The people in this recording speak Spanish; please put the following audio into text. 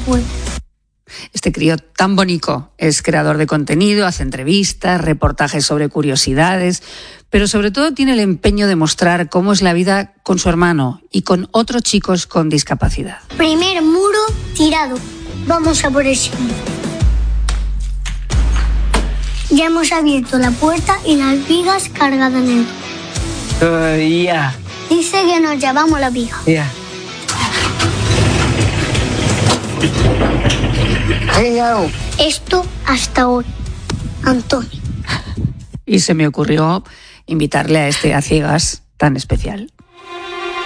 puerta. Este crío tan bonito es creador de contenido, hace entrevistas, reportajes sobre curiosidades, pero sobre todo tiene el empeño de mostrar cómo es la vida con su hermano y con otros chicos con discapacidad. Primer muro tirado. Vamos a por el siguiente. Ya hemos abierto la puerta y las vigas cargadas en el... Ya. Dice que nos llevamos la viga. Ya. Esto hasta hoy, Antonio. Y se me ocurrió invitarle a este a ciegas tan especial.